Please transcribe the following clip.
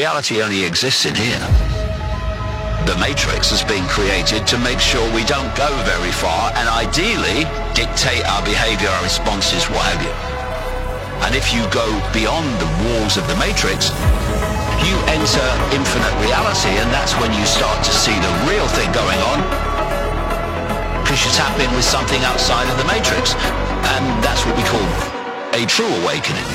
Reality only exists in here. The Matrix has been created to make sure we don't go very far and ideally dictate our behavior, our responses, what have you. And if you go beyond the walls of the Matrix, you enter infinite reality, and that's when you start to see the real thing going on, because you tap in with something outside of the Matrix. And that's what we call a true awakening.